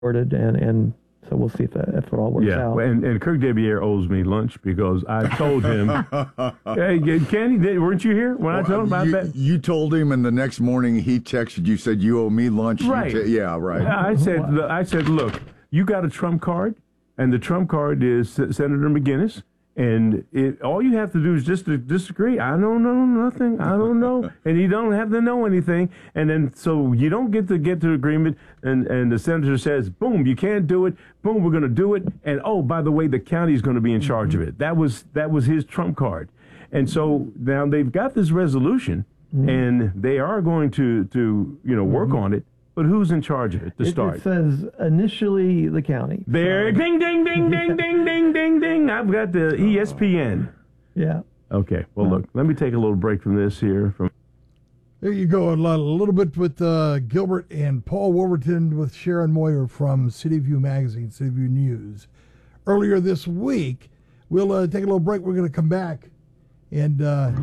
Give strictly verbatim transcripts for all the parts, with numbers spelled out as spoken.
and and so we'll see if, that, if it all works yeah. out. And and Kirk Debier owes me lunch because I told him, hey, Kenny, did, weren't you here when well, I told him? I you, bet. you told him, and the next morning he texted you, said you owe me lunch. Right. T- yeah, right. I said, I said, look, you got a Trump card, and the Trump card is Senator McGinnis. And it, all you have to do is just to disagree. I don't know nothing. I don't know. And you don't have to know anything. And then so you don't get to get to agreement. And, and the senator says, boom, you can't do it. Boom, we're going to do it. And, oh, by the way, the county's going to be in charge of it. That was that was his Trump card. And so now they've got this resolution, mm-hmm. and they are going to, to you know, work mm-hmm. on it. But who's in charge of it to it, start? It says initially the county. There, so. ding, ding, ding, ding, ding, ding, ding, ding. I've got the E S P N. Yeah. Okay. Well, look, let me take a little break from this here. From There you go. A, lot, a little bit with uh, Gilbert and Paul Wolverton with Sharon Moyer from City View Magazine, City View News. Earlier this week, we'll uh, take a little break. We're going to come back and... Uh,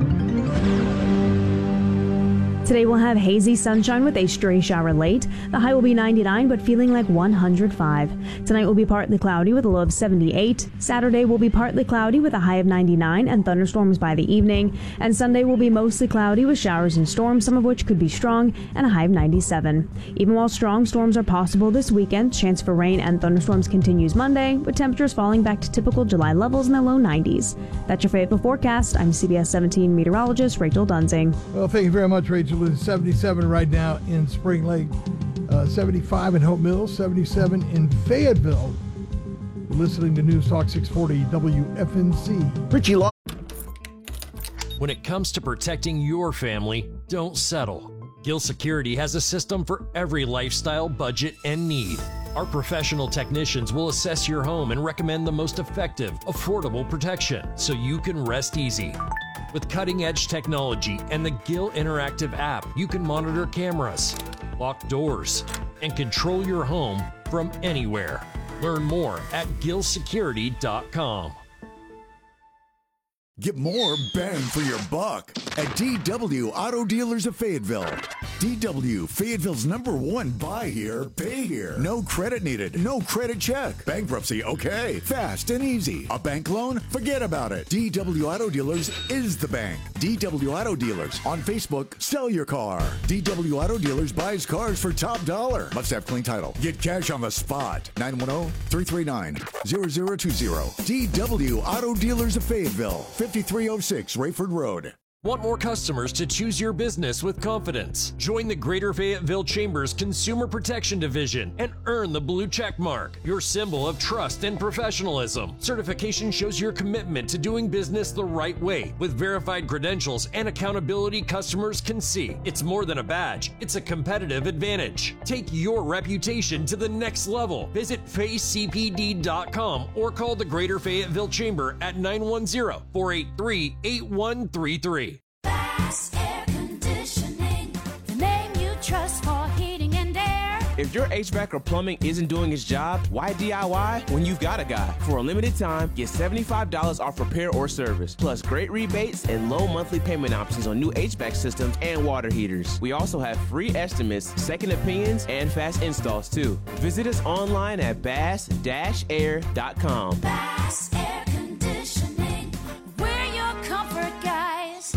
Today we'll have hazy sunshine with a stray shower late. The high will be ninety-nine, but feeling like one hundred five. Tonight will be partly cloudy with a low of seventy-eight. Saturday will be partly cloudy with a high of ninety-nine and thunderstorms by the evening. And Sunday will be mostly cloudy with showers and storms, some of which could be strong, and a high of ninety-seven. Even while strong storms are possible this weekend, chance for rain and thunderstorms continues Monday, with temperatures falling back to typical July levels in the low nineties. That's your Fayetteville forecast. I'm C B S seventeen meteorologist Rachel Dunsing. Well, thank you very much, Rachel. It's seventy-seven right now in Spring Lake, uh, seventy-five in Hope Mills, seventy-seven in Fayetteville. You're listening to News Talk six forty W F N C. Richie Law. When it comes to protecting your family, don't settle. Gill Security has a system for every lifestyle, budget, and need. Our professional technicians will assess your home and recommend the most effective, affordable protection so you can rest easy. With cutting-edge technology and the Gill Interactive app, you can monitor cameras, lock doors, and control your home from anywhere. Learn more at gill security dot com. Get more bang for your buck at D W Auto Dealers of Fayetteville. D W, Fayetteville's number one buy here, pay here. No credit needed, no credit check. Bankruptcy, okay. Fast and easy. A bank loan? Forget about it. D W Auto Dealers is the bank. D W Auto Dealers. On Facebook, sell your car. D W Auto Dealers buys cars for top dollar. Must have clean title. Get cash on the spot. nine one zero, three three nine, zero zero two zero. D W Auto Dealers of Fayetteville. fifty-three oh six Rayford Road. Want more customers to choose your business with confidence? Join the Greater Fayetteville Chamber's Consumer Protection Division and earn the blue check mark, your symbol of trust and professionalism. Certification shows your commitment to doing business the right way with verified credentials and accountability customers can see. It's more than a badge, it's a competitive advantage. Take your reputation to the next level. Visit face c p d dot com or call the Greater Fayetteville Chamber at nine one zero, four eight three, eight one three three. Bass Air Conditioning, the name you trust for heating and air. If your H V A C or plumbing isn't doing its job, why D I Y when you've got a guy? For a limited time, get seventy-five dollars off repair or service, plus great rebates and low monthly payment options on new H V A C systems and water heaters. We also have free estimates, second opinions, and fast installs too. Visit us online at bass dash air dot com. Bass Air Conditioning, we're your comfort guys.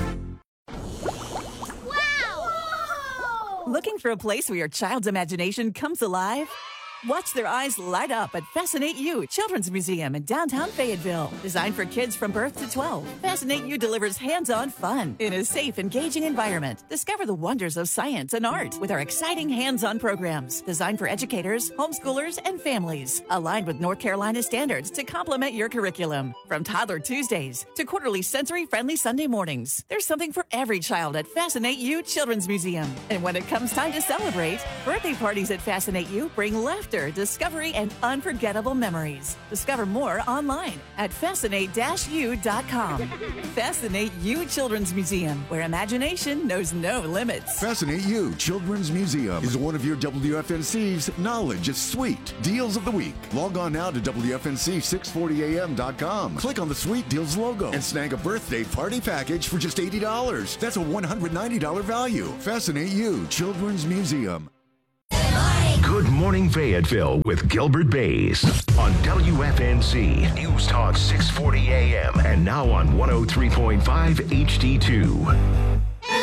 Looking for a place where your child's imagination comes alive? Watch their eyes light up at Fascinate You Children's Museum in downtown Fayetteville. Designed for kids from birth to twelve, Fascinate You delivers hands-on fun in a safe, engaging environment. Discover the wonders of science and art with our exciting hands-on programs designed for educators, homeschoolers, and families. Aligned with North Carolina standards to complement your curriculum. From Toddler Tuesdays to quarterly sensory-friendly Sunday mornings, there's something for every child at Fascinate You Children's Museum. And when it comes time to celebrate, birthday parties at Fascinate You bring laughter, discovery, and unforgettable memories. Discover more online at fascinate dash u dot com. Fascinate You Children's Museum, where imagination knows no limits. Fascinate You Children's Museum is one of your W F N C's Knowledge is Sweet Deals of the Week. Log on now to W F N C six forty A M dot com. Click on the Sweet Deals logo and snag a birthday party package for just eighty dollars. That's a one hundred ninety dollars value. Fascinate You Children's Museum. Good Good Morning Fayetteville with Gilbert Bays on W F N Z News Talk six forty A M and now on one oh three point five H D two.